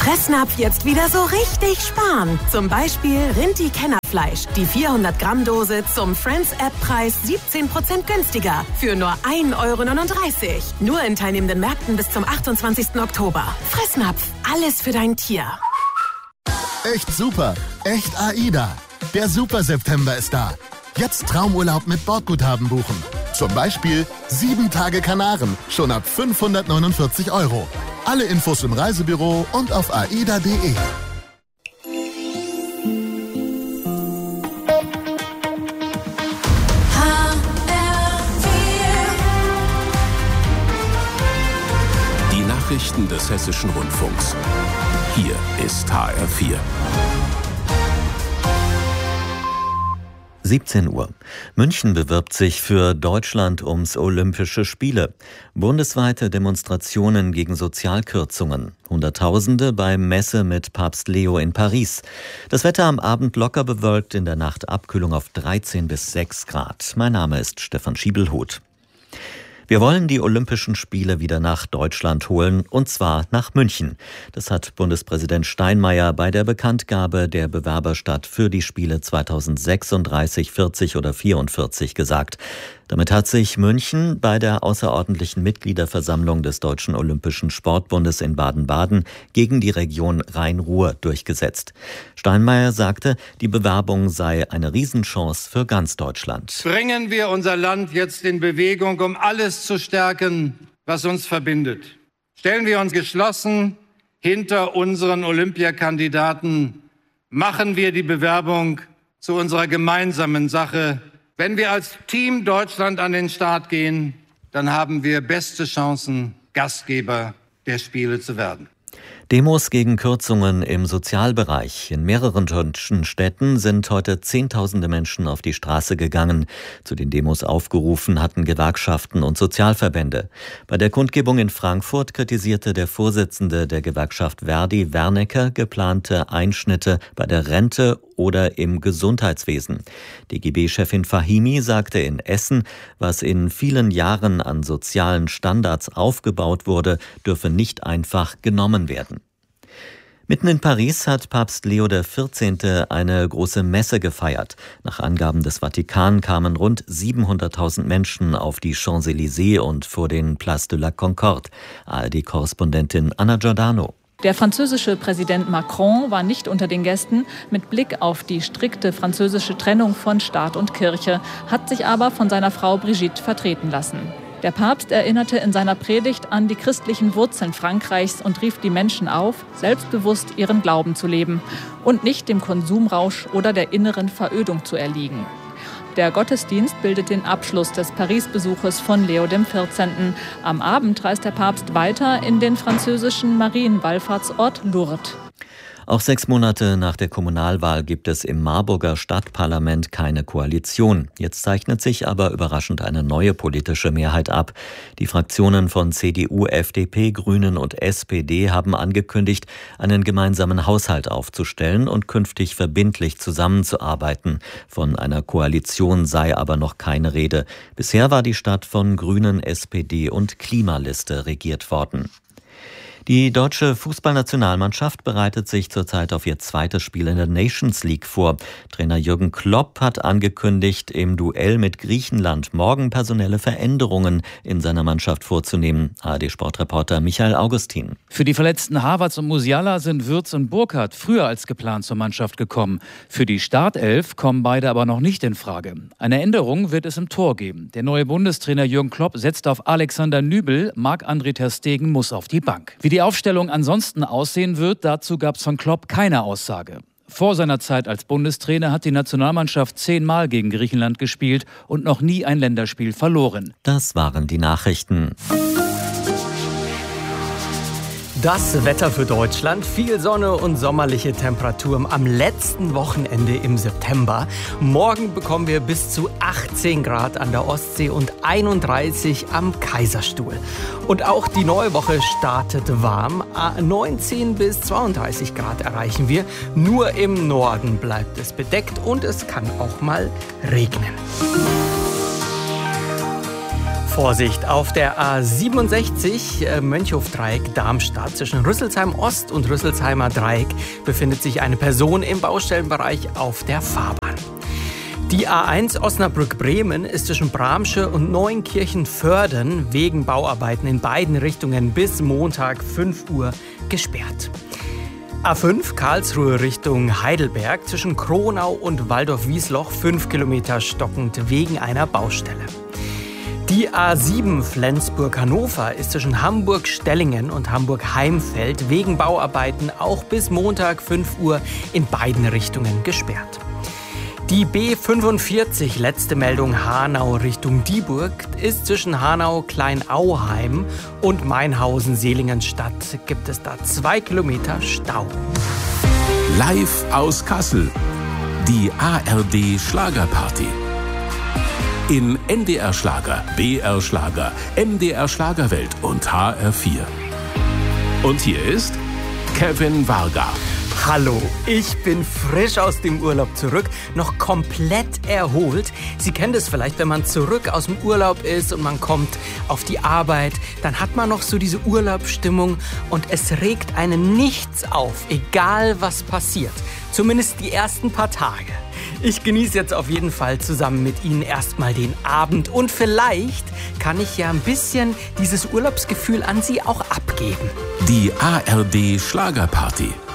Fressnapf jetzt wieder so richtig sparen. Zum Beispiel Rinti-Kennerfleisch. Die 400 Gramm Dose zum Friends-App-Preis 17% günstiger. Für nur 1,39 €. Nur in teilnehmenden Märkten bis zum 28. Oktober. Fressnapf. Alles für dein Tier. Echt super. Echt AIDA. Der Super September ist da. Jetzt Traumurlaub mit Bordguthaben buchen. Zum Beispiel 7 Tage Kanaren, schon ab 549 €. Alle Infos im Reisebüro und auf aida.de. Die Nachrichten des Hessischen Rundfunks. Hier ist HR4. 17 Uhr. München bewirbt sich für Deutschland ums Olympische Spiele. Bundesweite Demonstrationen gegen Sozialkürzungen. Hunderttausende beim Messe mit Papst Leo in Paris. Das Wetter am Abend locker bewölkt, in der Nacht Abkühlung auf 13 bis 6 Grad. Mein Name ist Stefan Schiebelhuth. Wir wollen die Olympischen Spiele wieder nach Deutschland holen, und zwar nach München. Das hat Bundespräsident Steinmeier bei der Bekanntgabe der Bewerberstadt für die Spiele 2036, 40 oder 44 gesagt. Damit hat sich München bei der außerordentlichen Mitgliederversammlung des Deutschen Olympischen Sportbundes in Baden-Baden gegen die Region Rhein-Ruhr durchgesetzt. Steinmeier sagte, die Bewerbung sei eine Riesenchance für ganz Deutschland. Bringen wir unser Land jetzt in Bewegung, um alles zu stärken, was uns verbindet. Stellen wir uns geschlossen hinter unseren Olympiakandidaten. Machen wir die Bewerbung zu unserer gemeinsamen Sache. Wenn wir als Team Deutschland an den Start gehen, dann haben wir beste Chancen, Gastgeber der Spiele zu werden. Demos gegen Kürzungen im Sozialbereich. In mehreren deutschen Städten sind heute Zehntausende Menschen auf die Straße gegangen. Zu den Demos aufgerufen hatten Gewerkschaften und Sozialverbände. Bei der Kundgebung in Frankfurt kritisierte der Vorsitzende der Gewerkschaft Verdi, Wernecker, geplante Einschnitte bei der Rente oder im Gesundheitswesen. DGB-Chefin Fahimi sagte in Essen, was in vielen Jahren an sozialen Standards aufgebaut wurde, dürfe nicht einfach genommen werden. Mitten in Paris hat Papst Leo XIV. Eine große Messe gefeiert. Nach Angaben des Vatikan kamen rund 700.000 Menschen auf die Champs-Élysées und vor den Place de la Concorde. ARD-Korrespondentin Anna Giordano. Der französische Präsident Macron war nicht unter den Gästen. Mit Blick auf die strikte französische Trennung von Staat und Kirche, hat sich aber von seiner Frau Brigitte vertreten lassen. Der Papst erinnerte in seiner Predigt an die christlichen Wurzeln Frankreichs und rief die Menschen auf, selbstbewusst ihren Glauben zu leben und nicht dem Konsumrausch oder der inneren Verödung zu erliegen. Der Gottesdienst bildet den Abschluss des Paris-Besuches von Leo XIV. Am Abend reist der Papst weiter in den französischen Marienwallfahrtsort Lourdes. Auch 6 Monate nach der Kommunalwahl gibt es im Marburger Stadtparlament keine Koalition. Jetzt zeichnet sich aber überraschend eine neue politische Mehrheit ab. Die Fraktionen von CDU, FDP, Grünen und SPD haben angekündigt, einen gemeinsamen Haushalt aufzustellen und künftig verbindlich zusammenzuarbeiten. Von einer Koalition sei aber noch keine Rede. Bisher war die Stadt von Grünen, SPD und Klimaliste regiert worden. Die deutsche Fußballnationalmannschaft bereitet sich zurzeit auf ihr zweites Spiel in der Nations League vor. Trainer Jürgen Klopp hat angekündigt, im Duell mit Griechenland morgen personelle Veränderungen in seiner Mannschaft vorzunehmen. ARD-Sportreporter Michael Augustin. Für die verletzten Havertz und Musiala sind Würz und Burkhardt früher als geplant zur Mannschaft gekommen. Für die Startelf kommen beide aber noch nicht in Frage. Eine Änderung wird es im Tor geben. Der neue Bundestrainer Jürgen Klopp setzt auf Alexander Nübel, Marc-André ter Stegen muss auf die Bank. Wie die Aufstellung ansonsten aussehen wird, dazu gab es von Klopp keine Aussage. Vor seiner Zeit als Bundestrainer hat die Nationalmannschaft 10-mal gegen Griechenland gespielt und noch nie ein Länderspiel verloren. Das waren die Nachrichten. Das Wetter für Deutschland, viel Sonne und sommerliche Temperaturen am letzten Wochenende im September. Morgen bekommen wir bis zu 18 Grad an der Ostsee und 31 am Kaiserstuhl. Und auch die neue Woche startet warm. 19 bis 32 Grad erreichen wir. Nur im Norden bleibt es bedeckt und es kann auch mal regnen. Vorsicht, auf der A67 Mönchhof-Dreieck Darmstadt zwischen Rüsselsheim Ost und Rüsselsheimer Dreieck befindet sich eine Person im Baustellenbereich auf der Fahrbahn. Die A1 Osnabrück-Bremen ist zwischen Bramsche und Neunkirchen-Föhrden wegen Bauarbeiten in beiden Richtungen bis Montag 5 Uhr gesperrt. A5 Karlsruhe Richtung Heidelberg zwischen Kronau und Waldorf-Wiesloch 5 Kilometer stockend wegen einer Baustelle. Die A7 Flensburg-Hannover ist zwischen Hamburg-Stellingen und Hamburg-Heimfeld wegen Bauarbeiten auch bis Montag 5 Uhr in beiden Richtungen gesperrt. Die B45, letzte Meldung Hanau Richtung Dieburg, ist zwischen Hanau-Kleinauheim und Mainhausen-Seelingenstadt. Gibt es da 2 Kilometer Stau. Live aus Kassel. Die ARD Schlagerparty. In NDR Schlager, BR Schlager, MDR Schlagerwelt und HR4. Und hier ist Kevin Varga. Hallo, ich bin frisch aus dem Urlaub zurück, noch komplett erholt. Sie kennen das vielleicht, wenn man zurück aus dem Urlaub ist und man kommt auf die Arbeit, dann hat man noch so diese Urlaubsstimmung und es regt einen nichts auf, egal was passiert. Zumindest die ersten paar Tage. Ich genieße jetzt auf jeden Fall zusammen mit Ihnen erstmal den Abend und vielleicht kann ich ja ein bisschen dieses Urlaubsgefühl an Sie auch abgeben. Die ARD Schlagerparty.